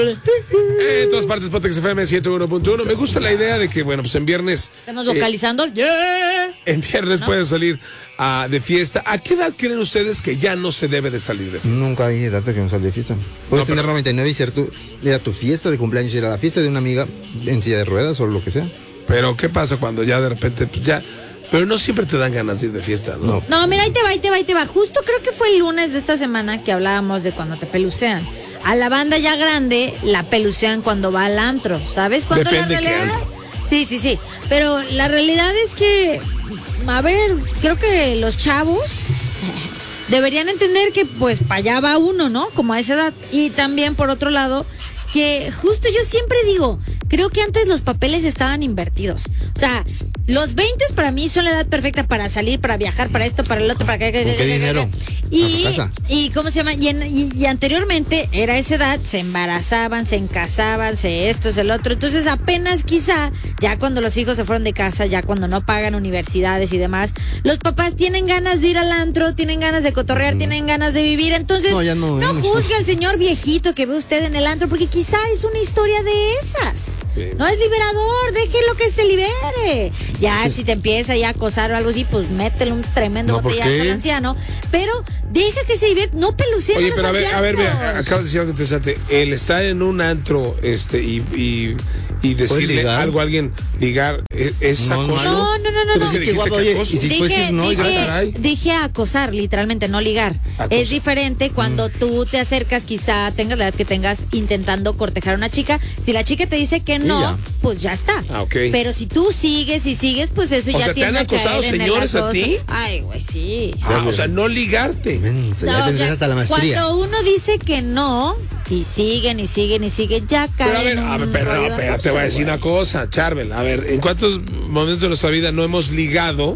En todas partes, Potex FM 101.1. Me gusta la idea de que, bueno, pues en viernes. Estamos vocalizando. En viernes pueden salir de fiesta. ¿A qué edad creen ustedes que ya no se debe de salir de fiesta? Nunca hay edad de que no salga de fiesta. Puedes tener 99 y ser tu fiesta de cumpleaños, ir a la fiesta de una amiga en silla de ruedas o lo que sea. Pero, ¿qué pasa cuando ya de repente, pues ya. Pero no siempre te dan ganas de ir de fiesta, ¿no? No, mira, ahí te va. Justo creo que fue el lunes de esta semana que hablábamos de cuando te pelucean. A la banda ya grande la pelucean cuando va al antro, ¿sabes? Cuando Depende la realidad... qué antro. Sí. Pero la realidad es que, a ver, creo que los chavos deberían entender que pues para allá va uno, ¿no? Como a esa edad. Y también, por otro lado, que justo yo siempre digo, creo que antes los papeles estaban invertidos. O sea, los 20 para mí son la edad perfecta para salir, para viajar, para esto, para el otro, para acá. ¿Con qué dinero? Y ¿cómo se llama? Y anteriormente era esa edad, se embarazaban, se encasaban, esto, el otro. Entonces apenas quizá, ya cuando los hijos se fueron de casa, ya cuando no pagan universidades y demás, los papás tienen ganas de ir al antro, tienen ganas de cotorrear, tienen ganas de vivir. Entonces, no juzgue al señor viejito que ve usted en el antro, porque quizá es una historia de esas. Sí. No es liberador, déjelo que se libere. Ya si te empieza ya a acosar o algo así, pues métele un tremendo botellazo al anciano. Pero deja que se divierta, no peluceen a los ancianos. Oye, pero a ver, acabas de decir algo interesante. El estar en un antro y decirle algo a alguien, ligar, ¿es acoso? No. Es que dijiste que acoso. Dije acosar, literalmente, no ligar. Es diferente cuando tú te acercas, quizá tengas la edad que tengas, intentando cortejar a una chica. Si la chica te dice que no, pues ya está. Pero si tú sigues y sigues, pues eso ya tiene que caer en el acoso. ¿Te han acosado señores a ti? Ay, güey, sí. O sea, no ligarte. Ya tendrás hasta la maestría. Cuando uno dice que no, y siguen, ya caen. Pero te voy a decir una cosa, Charbel. A ver, ¿en cuántos momentos de nuestra vida no hemos ligado,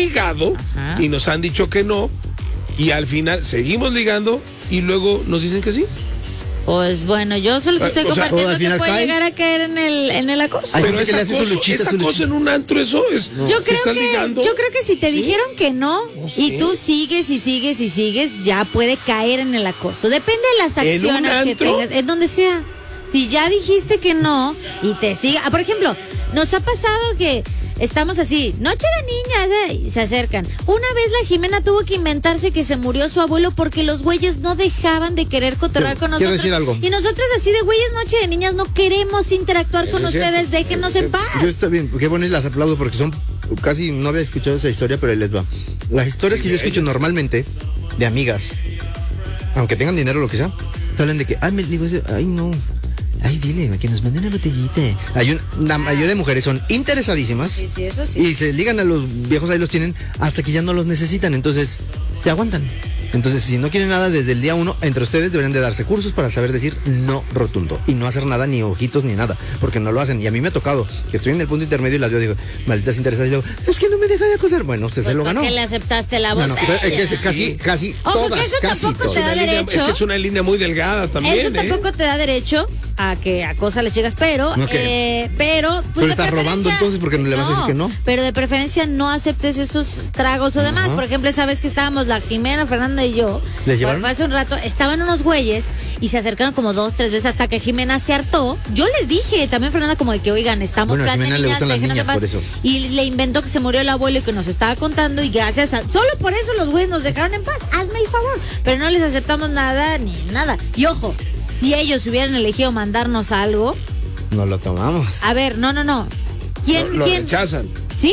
y nos han dicho que no, y al final seguimos ligando y luego nos dicen que sí? Pues bueno, yo solo te estoy compartiendo que puede llegar a caer en el acoso. Pero es acoso en un antro, eso es. No. Yo creo que si te dijeron que no, y tú sigues, ya puede caer en el acoso. Depende de las acciones que tengas, en donde sea. Si ya dijiste que no y te sigue, por ejemplo, nos ha pasado que estamos así, noche de niñas, y se acercan. Una vez la Jimena tuvo que inventarse que se murió su abuelo porque los güeyes no dejaban de querer cotorrear con nosotros. Quiero decir algo. Y nosotros así de güeyes, noche de niñas, no queremos interactuar con ustedes, déjenos en paz. Yo está bien, qué bueno, y las aplaudo porque son, casi no había escuchado esa historia, pero ahí les va. Las historias que yo escucho normalmente de amigas, aunque tengan dinero o lo que sea, hablan de que, no. Ay, dile, que nos mande una botellita. La mayoría de mujeres son interesadísimas. Sí, eso sí. Y se ligan a los viejos, ahí los tienen, hasta que ya no los necesitan. Entonces, se aguantan. Entonces, si no quieren nada desde el día 1, entre ustedes deberían de darse cursos para saber decir no rotundo. Y no hacer nada, ni ojitos, ni nada. Porque no lo hacen. Y a mí me ha tocado que estoy en el punto intermedio y las veo, digo, malditas interesadas. Y luego, es que no me deja de acosar. Bueno, usted se lo ganó. ¿Por qué le aceptaste la voz? Casi todas, casi todas. Te da derecho. Es que es una línea muy delgada también. Eso tampoco te da derecho a que acosa a las chicas, pero pero estás robando entonces porque no le vas a decir que no. Pero de preferencia no aceptes esos tragos o demás. Por ejemplo, esa vez que estábamos la Jimena, Fernanda y yo, hace un rato, estaban unos güeyes y se acercaron como 2, 3 veces hasta que Jimena se hartó. Yo les dije, también Fernanda, como de que oigan, estamos plan de niñas, déjenos de paz. Y le inventó que se murió el abuelo y que nos estaba contando, y gracias a, solo por eso los güeyes nos dejaron en paz. Hazme el favor. Pero no les aceptamos nada ni nada. Y ojo, si ellos hubieran elegido mandarnos algo, no lo tomamos. A ver, no. ¿Quién rechazan? Sí.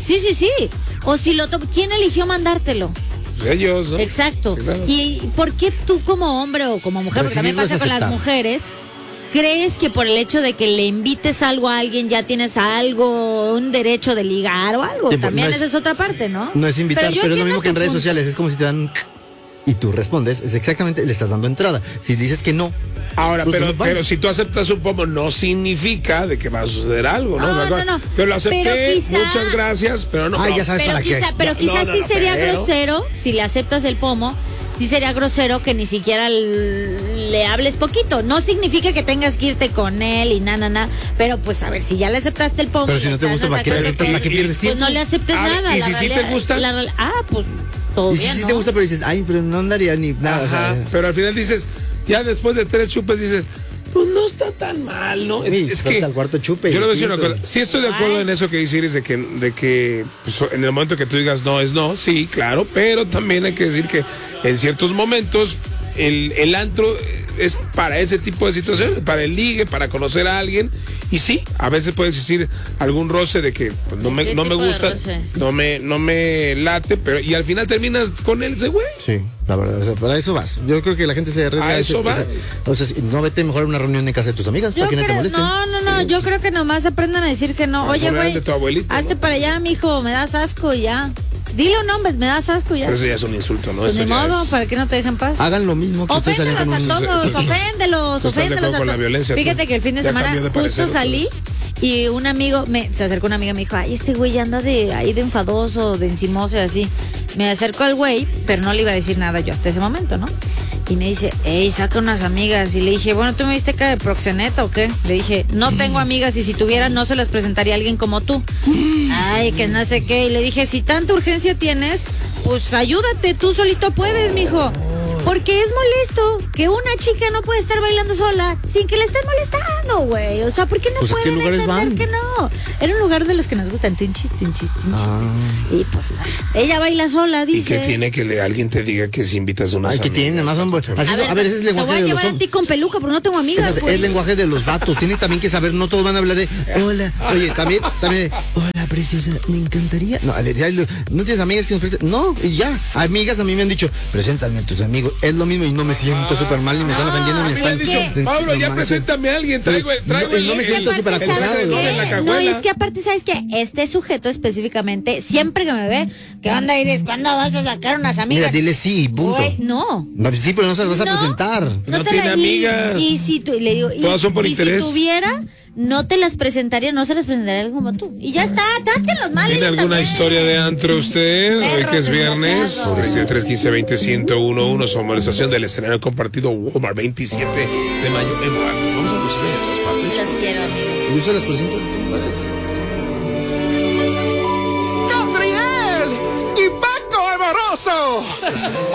O si ¿quién eligió mandártelo? Pues ellos, ¿no? Exacto. Sí, claro. ¿Y por qué tú como hombre o como mujer, porque también pasa con las mujeres, crees que por el hecho de que le invites algo a alguien ya tienes un derecho de ligar o algo? Sí, también esa es otra parte, ¿no? No es invitar, pero es lo mismo que en redes sociales. Es como si te dan y tú respondes, es exactamente, le estás dando entrada. Si dices que no. Ahora, pero si tú aceptas un pomo, no significa de que va a suceder algo, ¿no? No. Pero lo acepté, muchas gracias, pero no. Ya sabes para qué. Pero quizás sí sería grosero, si le aceptas el pomo, sí sería grosero que ni siquiera le hables poquito. No significa que tengas que irte con él y pero pues a ver, si ya le aceptaste el pomo. Pero si no te gusta, ¿para qué le aceptas? ¿Para qué pierdes tiempo? Pues no le aceptes nada. ¿Y si sí te gusta? Pues todo y bien, si ¿no? te gusta, pero dices, pero no andaría ni nada. Ajá, pero al final dices, ya después de 3 chupes dices, pues no está tan mal, ¿no? Es que al cuarto chupe. yo le voy a decir una cosa. Sí estoy de acuerdo en eso que dice Iris, de que pues, en el momento que tú digas no es no, sí, claro, pero también hay que decir que en ciertos momentos el antro es para ese tipo de situaciones, para el ligue, para conocer a alguien. Y sí, a veces puede existir algún roce de que pues, no me gusta, no me late, pero y al final terminas con él ese güey. Sí, la verdad, o sea, para eso vas. Yo creo que la gente se arriesga a eso va. Entonces, no vete mejor a una reunión en casa de tus amigas para que no te molesten. No, yo creo que nomás aprendan a decir que no. Oye, güey, hazte para allá, mijo, me das asco y ya. Dile un nombre, me das asco ya. Pero eso ya es un insulto, ¿no? Pues eso ni modo, ¿para que no te dejen paz? Hagan lo mismo que ustedes salgan con Oféndelos a todos, oféndelos a con la todos. violencia, Fíjate que el fin de semana justo salí y un amigo, se acercó una amiga y me dijo, ay, este güey anda de enfadoso, de encimoso y así. Me acercó al güey, pero no le iba a decir nada yo hasta ese momento, ¿no? Y me dice, hey, saca unas amigas. Y le dije, bueno, ¿tú me viste cara de proxeneta o qué? Le dije, no tengo amigas y si tuviera no se las presentaría a alguien como tú. Ay, que no sé qué. Y le dije, si tanta urgencia tienes, pues ayúdate, tú solito puedes, mijo. Porque es molesto que una chica no puede estar bailando sola sin que le estén molestando, güey. O sea, ¿por qué no pues pueden entender que no? Era un lugar de los que nos gustan, tinchis. Y pues ella baila sola, dice. ¿Y qué tiene que alguien te diga que si invitas a unas amigas? ¿Qué tiene? Nada más a ver, ese es el lenguaje de los hombres. Te voy a llevar a ti con peluca, pero no tengo amigas. Es el lenguaje de los vatos. Tienen también que saber, no todos van a hablar de hola. Oye, también hola, preciosa, me encantaría. No, no tienes amigas que nos presten. No, y ya. Amigas a mí me han dicho, preséntame a tus amigos. Es lo mismo y no me siento súper mal y me están ofendiendo. Me están dicho, Pablo, ya preséntame a alguien. Traigo no me siento súper acusado. No, es que aparte, ¿sabes qué? Este sujeto específicamente, siempre que me ve, ¿qué onda, Iris? ¿Cuándo vas a sacar unas amigas? Mira, dile sí, punto. Güey, no. Sí, pero no se las vas a presentar. No tiene amigas. Y si tú, le digo, todas son por interés. Si tuviera, no te las presentaría, no se las presentaría alguien como tú. Y ya está, trátenlos mal. ¿Tiene alguna historia de antro usted? Hoy que es viernes, 3315-20-1011, somos la estación del escenario compartido Walmart, 27 de mayo en Paco. Vamos a buscar en todas partes. Las quiero, amigo. Yo se las presento. ¡Catriel! ¡Y Paco Amoroso!